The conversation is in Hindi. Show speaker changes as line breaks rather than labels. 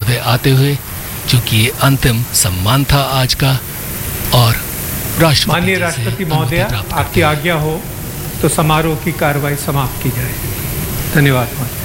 हुए आते हुए, चूंकि ये अंतिम सम्मान था आज का, और
माननीय राष्ट्रपति महोदय, आपकी आज्ञा हो तो समारोह की कार्रवाई समाप्त की जाए। धन्यवाद।